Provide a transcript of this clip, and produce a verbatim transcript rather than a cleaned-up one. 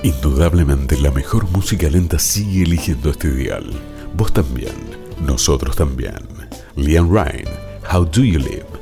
Indudablemente la mejor música lenta sigue eligiendo este dial. Vos también, nosotros también. LeAnn Rimes, How Do You Live?